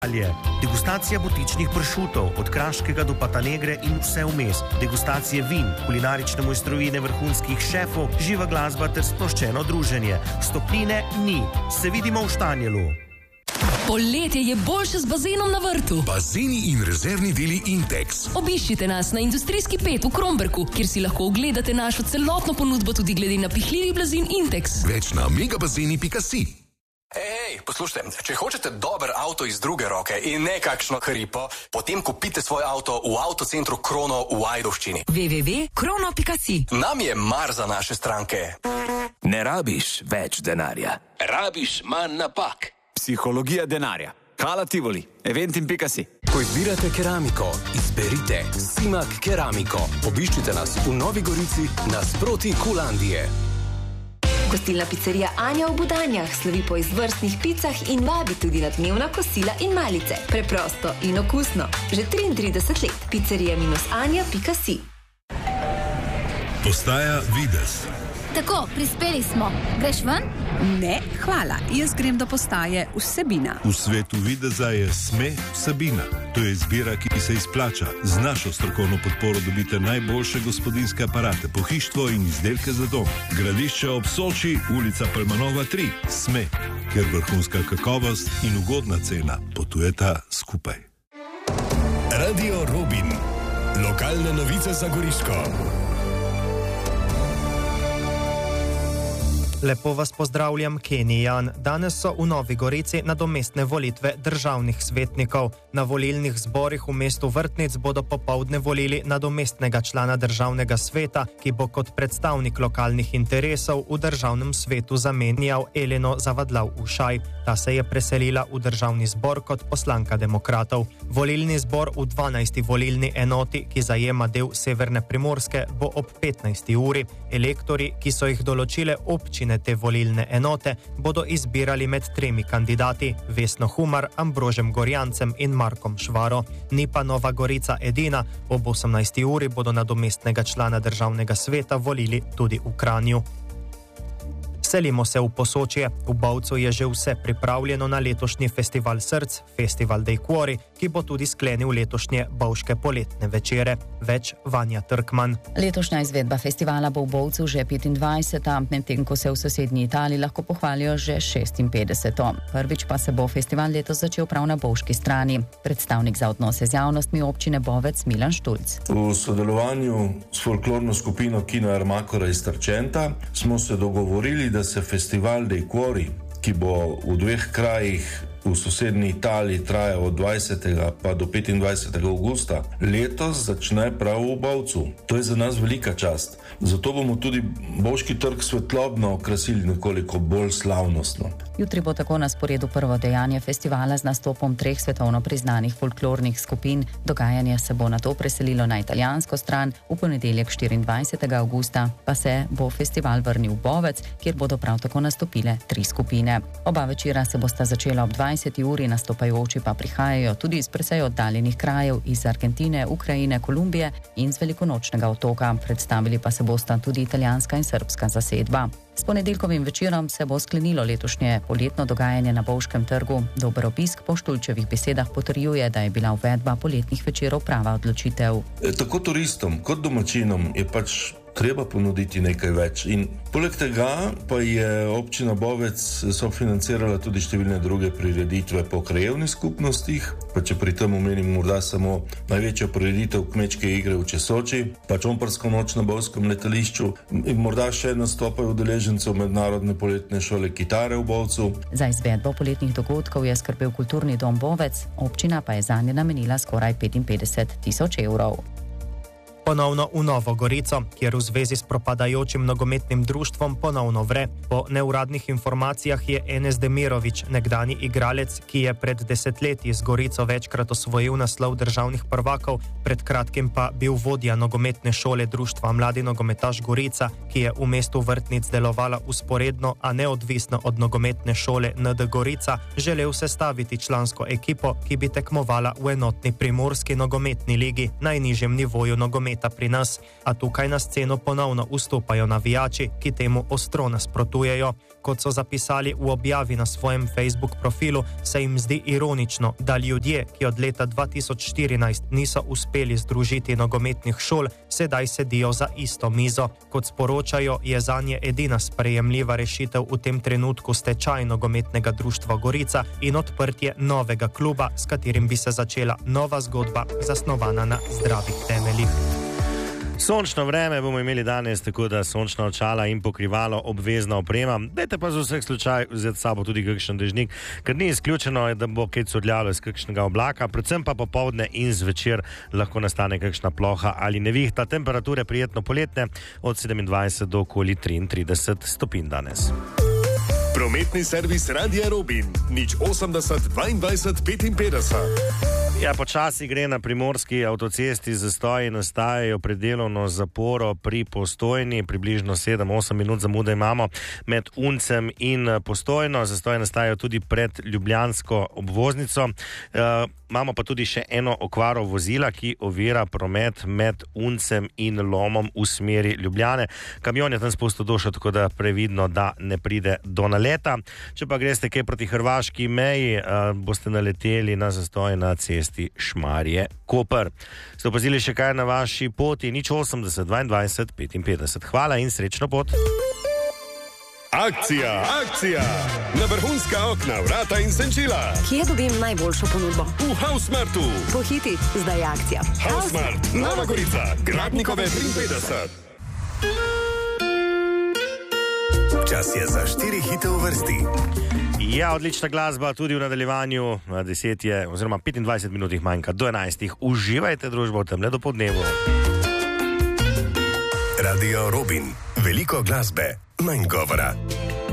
Degustacija butičnih pršutov, od kraškega do patanegre in vse vmes. Degustacije vin, kulinarične mojstrovine vrhunskih šefov, živa glasba ter sproščeno druženje. Stopnine ni. Se vidimo v Štanjelu. Poletje je boljše z bazenom na vrtu. Bazeni in rezervni deli Intex. Obiščite nas na Industrijski 5 v Kromberku, kjer si lahko ogledate našo celotno ponudbo tudi glede na pihljivi blazin Intex. Več na megabazeni.si. Ej, poslušajte, če hočete dober avto iz druge roke in ne kakšno hripo, potem kupite svoj avto v avtocentru Krono v Ajdovščini. www.krono.si. Nam je mar za naše stranke. Ne rabiš več denarja. Rabiš manj napak. Psihologija denarja. Hala Tivoli. Eventim.si. Ko izbirate keramiko, izberite Simak Keramiko. Obiščite nas v Novi Gorici nasproti Kulandije. Gostilna pizzerija Anja v Budanjah slovi po izvrstnih picah in vabi tudi na dnevna kosila in malice. Preprosto in okusno. Že 33 let. Pizzerija-anja.si. Postaja Videz. Tako, prispeli smo. Greš ven? Ne, hvala. Jaz grem do postaje Vsebina. V svetu videza je SME Vsebina. To je izbira, ki se izplača. Z našo strokovno podporo dobite najboljše gospodinjske aparate, pohištvo in izdelke za dom. Gradišče ob Soči, ulica Palmanova 3. SME, kjer vrhunska kakovost in ugodna cena potujeta skupaj. Radio Robin. Lokalne novice za Goriško. Lepo vas pozdravljam, Kenijan. Danes so v Novi Gorici nadomestne volitve državnih svetnikov. Na volilnih zborih v mestu Vrtnic bodo popoldne volili nadomestnega člana državnega sveta, ki bo kot predstavnik lokalnih interesov v državnem svetu zamenjal Eleno Zavadlav-Ušaj. Ta se je preselila v državni zbor kot poslanka demokratov. Volilni zbor v 12. volilni enoti, ki zajema del severne Primorske, bo ob 15. uri. Elektori, ki so jih določile občine te volilne enote, bodo izbirali med 3 kandidati: Vesno Humar, Ambrožem Gorjancem in Markom Švaro. Ni pa Nova Gorica edina. Ob 18. uri bodo nadomestnega člana državnega sveta volili tudi v Kranju. Selimo se v Posočje. V Bovcu je že vse pripravljeno na letošnji festival src, Festival dei Cuori, ki bo tudi sklenil letošnje bovške poletne večere. Več Vanja Trkman. Letošnja izvedba festivala bo v Bovcu že 25. medtem ko se v sosednji Italiji lahko pohvalijo že 56. Prvič pa se bo festival letos začel prav na bovški strani. Predstavnik za odnose z javnostmi občine Bovec Milan Štulc. V sodelovanju s folklorno skupino Kino Armakora iz Trčenta smo se dogovorili, da se festival dei Cuori, ki bo v 2 krajih v sosednji Italiji trajal od 20. pa do 25. augusta, letos začne prav v Bovcu. To je za nas velika čast. Zato bomo tudi bovški trg svetlobno okrasili nekoliko bolj slavnostno. Jutri bo tako na sporedu prvo dejanje festivala z nastopom 3 svetovno priznanih folklornih skupin. Dogajanje se bo nato preselilo na italijansko stran, v ponedeljek 24. augusta pa se bo festival vrnil v Bovec, kjer bodo prav tako nastopile 3 skupine. Oba večera se bosta začela ob 20. uri, nastopajoči pa prihajajo tudi iz precej oddaljenih krajev, iz Argentine, Ukrajine, Kolumbije in z velikonočnega otoka. Predstavili pa se bosta tudi italijanska in srbska zasedba. S ponedeljkovim večerom se bo sklenilo letošnje poletno dogajanje na Bovškem trgu. Dober obisk po Štulčevih besedah potrjuje, da je bila uvedba poletnih večerov prava odločitev. Tako turistom kot domačinom je pač treba ponuditi nekaj več. In poleg tega pa je občina Bovec sofinancirala tudi številne druge prireditve po krajevnih skupnostih, pa če pri tem omenim morda samo največjo prireditev kmečke igre v Česoči, pa Čomparsko noč na Bovskem letališču in morda še nastopajo udeležencev mednarodne poletne šole kitare v Bovcu. Za izvedbo poletnih dogodkov je skrbel Kulturni dom Bovec, občina pa je zanje namenila skoraj 55.000 evrov. Ponovno v Novo Gorico, kjer v zvezi s propadajočim nogometnim društvom ponovno vre. Po neuradnih informacijah je Enes Demirović, nekdani igralec, ki je pred desetletji z Gorico večkrat osvojil naslov državnih prvakov, pred kratkim pa bil vodja nogometne šole društva Mladi nogometaš Gorica, ki je v mestu Vrtnic delovala usporedno, a neodvisno od nogometne šole ND Gorica, želel sestaviti člansko ekipo, ki bi tekmovala v enotni primorski nogometni ligi, najnižjem nivoju nogometa leta pri nas, a tukaj na sceno ponovno vstopajo navijači, ki temu ostro nasprotujejo. Kot so zapisali v objavi na svojem Facebook profilu, se jim zdi ironično, da ljudje, ki od leta 2014 niso uspeli združiti nogometnih šol, sedaj sedijo za isto mizo. Kot sporočajo, je zanje edina sprejemljiva rešitev v tem trenutku stečaj nogometnega društva Gorica in odprtje novega kluba, s katerim bi se začela nova zgodba, zasnovana na zdravih temeljih. Sončno vreme bomo imeli danes, tako da sončna očala in pokrivalo obvezna oprema. Dajte pa za vseh slučaj vzeti s sabo tudi kakšen dežnik, ker ni izključeno, da bo kaj curljalo iz kakšnega oblaka, predvsem pa popoldne in zvečer lahko nastane kakšna ploha ali nevihta. Temperature prijetno poletne od 27 do okoli 33 stopinj danes. Prometni servis Radia Robin, 080 22 55. Ja, počasi gre na primorski avtocesti, zastoji nastajajo pred delovno zaporo pri Postojni, približno 7-8 minut zamude imamo med Uncem in Postojno, zastoji nastajajo tudi pred ljubljansko obvoznico. Imamo pa tudi še eno okvaro vozila, ki ovira promet med Uncem in Lomom v smeri Ljubljane. Kamion je tam spustodošel, tako da previdno, da ne pride do naleta. Če pa greste kaj proti hrvaški meji, boste naleteli na zastoj na cesti Šmarje-Koper. Ste opazili še kaj na vaši poti? 080 22 55. Hvala in srečno pot. Akcija, akcija! Na vrhunska okna, vrata in senčila. Kje dobim najboljšo ponudbo? V Hausmartu. Pohiti, zdaj je akcija. Hausmart, Nova Gorica, Gradnikove 53. Čas je za 4 hite v vrsti. Ja, odlična glasba tudi v nadaljevanju. 10 je, oziroma 25 minut jih manjka do 11. Uživajte družbo v temle do podnevu. Radio Robin. Veliko glasbe, manj govora.